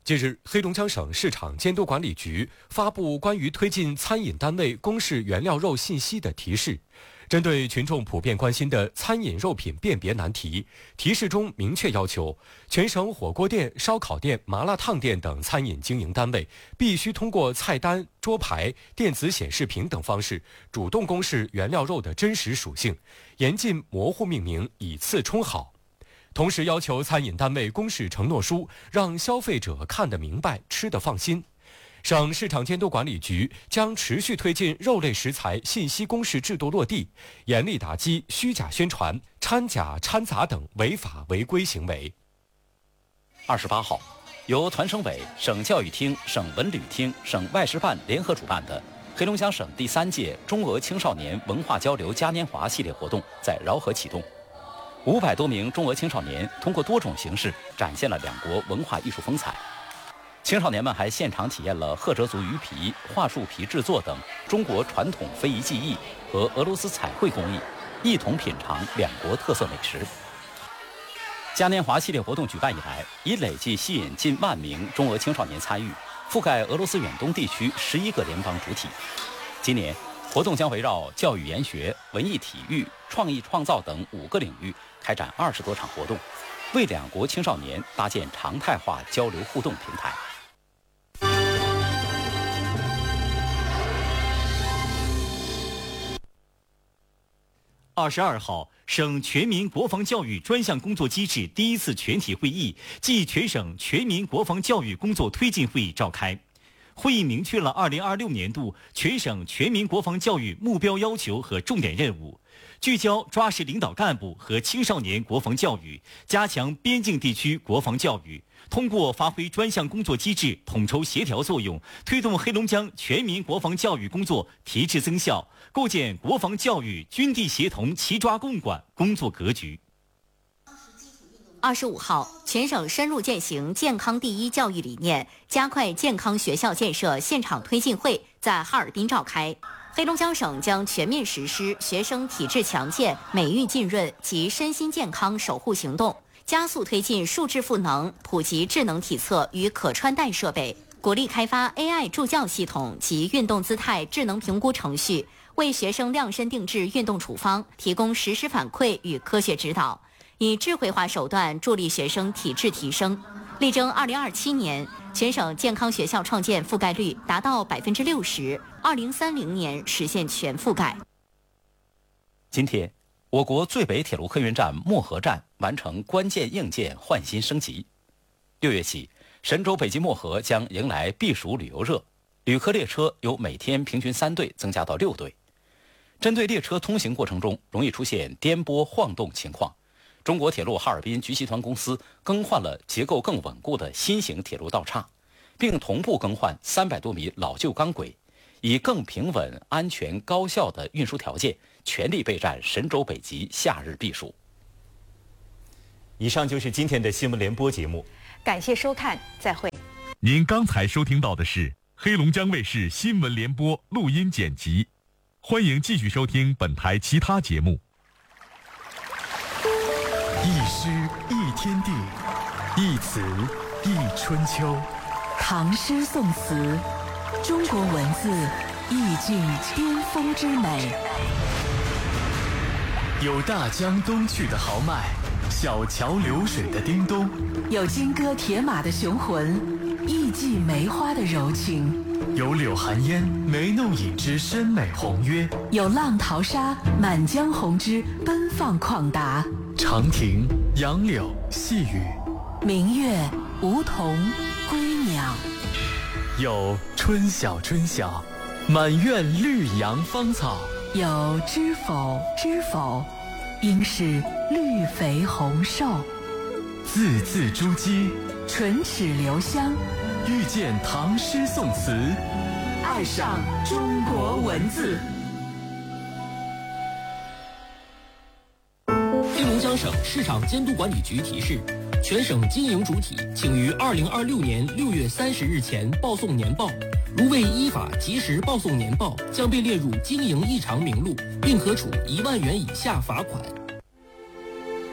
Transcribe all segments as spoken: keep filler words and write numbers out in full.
近日，黑龙江省市场监督管理局发布关于推进餐饮单位公示原料肉信息的提示。针对群众普遍关心的餐饮肉品辨别难题，提示中明确要求，全省火锅店、烧烤店、麻辣烫店等餐饮经营单位必须通过菜单、桌牌、电子显示屏等方式，主动公示原料肉的真实属性，严禁模糊命名、以次充好。同时要求餐饮单位公示承诺书，让消费者看得明白、吃得放心。省市场监督管理局将持续推进肉类食材信息公示制度落地，严厉打击虚假宣传、掺假掺杂等违法违规行为。 二十八号，由团省委、省教育厅、省文旅厅、省外事办联合主办的黑龙江省第三届中俄青少年文化交流嘉年华系列活动在饶河启动。五百多名中俄青少年通过多种形式展现了两国文化艺术风采。青少年们还现场体验了赫哲族鱼皮、桦树皮制作等中国传统非遗技艺和俄罗斯彩绘工艺，一同品尝两国特色美食。嘉年华系列活动举办以来，已累计吸引近万名中俄青少年参与，覆盖俄罗斯远东地区十一个联邦主体。今年，活动将围绕教育研学、文艺体育、创意创造等五个领域开展二十多场活动，为两国青少年搭建常态化交流互动平台。 二十二号，省全民国防教育专项工作机制第一次全体会议暨全省全民国防教育工作推进会议召开。会议明确了二零二六年度全省全民国防教育目标要求和重点任务，聚焦抓实领导干部和青少年国防教育，加强边境地区国防教育，通过发挥专项工作机制统筹协调作用，推动黑龙江全民国防教育工作提质增效，构建国防教育军地协同齐抓共管工作格局。 二十五号，全省深入践行健康第一教育理念，加快健康学校建设现场推进会在哈尔滨召开。黑龙江省将全面实施学生体质强健、美育浸润及身心健康守护行动，加速推进数质赋能，普及智能体测与可穿戴设备，鼓励开发 A I 助教系统及运动姿态智能评估程序，为学生量身定制运动处方，提供实时反馈与科学指导，以智慧化手段助力学生体质提升。力争二零二七年全省健康学校创建覆盖率达到百分之六十，二零三零年实现全覆盖。 今天，我国最北铁路客运站漠河站完成关键硬件换新升级。六月起，神州北极漠河将迎来避暑旅游热，旅客列车由每天平均三对增加到六对。针对列车通行过程中容易出现颠簸晃动情况，中国铁路哈尔滨局集团公司更换了结构更稳固的新型铁路道岔，并同步更换三百多米老旧钢轨，以更平稳、安全、高效的运输条件，全力备战神州北极夏日避暑。 以上就是今天的新闻联播节目， 感谢收看，再会。 您刚才收听到的是黑龙江卫视新闻联播录音剪辑，欢迎继续收听本台其他节目。 一诗一天地，一词一春秋。 唐诗宋词，中国文字意境巅峰之美。 有大江东去的豪迈，小桥流水的叮咚， 有金戈铁马的雄浑，艺伎梅花的柔情， 有柳寒烟眉弄影之深美宏约， 有浪淘沙满江红之奔放旷达。 长亭、杨柳、细雨， 明月、梧桐、归鸟， 有春晓春晓，满院绿杨芳草， 有知否知否，应是绿肥红瘦。 字字珠玑， 唇齿留香， 遇见唐诗宋词， 爱上中国文字。 黑龙江省市场监督管理局提示，全省经营主体请于二零二六年六月三十日前报送年报，如未依法及时报送年报，将被列入经营异常名录，并可处一万元以下罚款。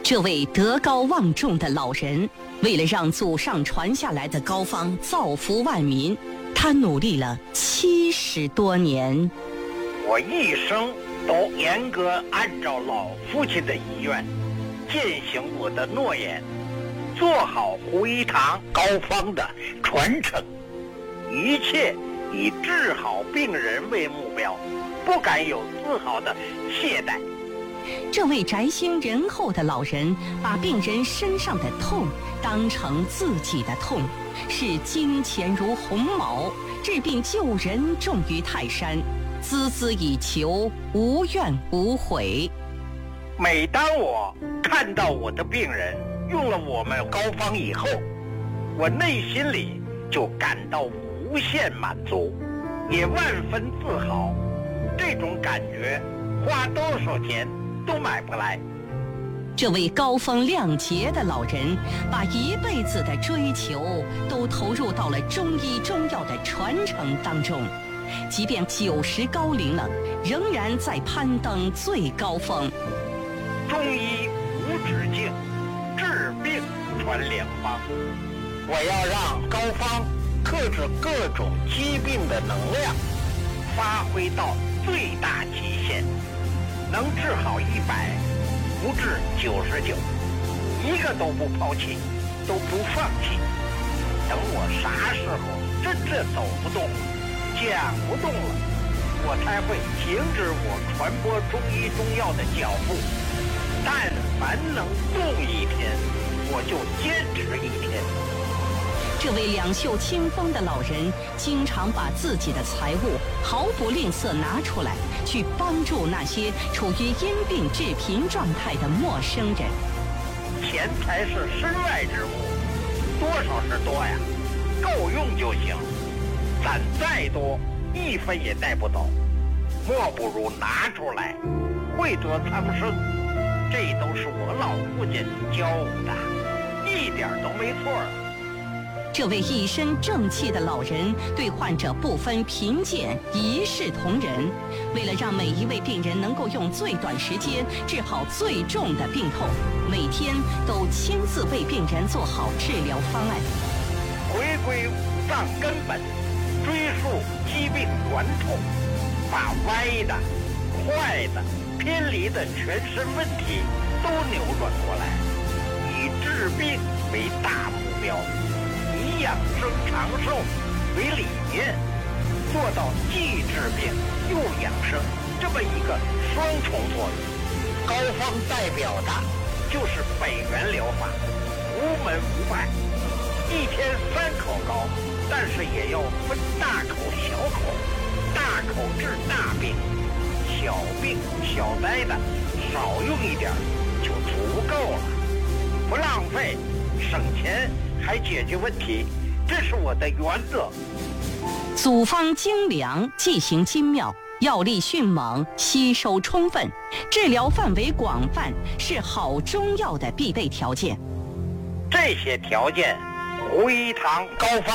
这位德高望重的老人，为了让祖上传下来的膏方造福万民，他努力了七十多年。 我一生都严格按照老父亲的遗愿，践行我的诺言，做好胡一堂膏方的传承，一切以治好病人为目标，不敢有丝毫的懈怠。 这位宅心仁厚的老人，把病人身上的痛当成自己的痛，视金钱如鸿毛，治病救人重于泰山，孜孜以求，无怨无悔。 每当我看到我的病人用了我们膏方以后，我内心里就感到无限满足，也万分自豪。这种感觉花多少钱都买不来。 这位高风亮节的老人，把一辈子的追求都投入到了中医中药的传承当中，即便九十高龄了，仍然在攀登最高峰。 中医无止境，治病传良方。我要让膏方克制各种疾病的能量发挥到最大极限，能治好一百，不治九十九，一个都不抛弃，都不放弃。等我啥时候真正走不动，讲不动了，我才会停止我传播中医中药的脚步。但凡能动一天，我就坚持一天。 这位两袖清风的老人，经常把自己的财物毫不吝啬拿出来，去帮助那些处于因病致贫状态的陌生人。 钱财是身外之物，多少是多呀，够用就行。攒再多，一分也带不走，莫不如拿出来，惠泽苍生。这都是我老父亲教我的，一点都没错。 这位一身正气的老人，对患者不分贫贱，一视同仁。为了让每一位病人能够用最短时间治好最重的病痛，每天都亲自为病人做好治疗方案。 回归五脏根本，追溯疾病源头，把歪的、坏的、偏离的全身问题都扭转过来，以治病为大目标，以养生长寿为理念，做到既治病又养生这么一个双重作用。膏方代表的就是北元疗法，无门无派，一天三口膏，但是也要分大口小口，大口治大病，小病小灾的少用一点就足够了，不浪费，省钱还解决问题，这是我的原则。 组方精良，剂型精妙，药力迅猛，吸收充分，治疗范围广泛，是好中药的必备条件。 这些条件，胡一堂膏方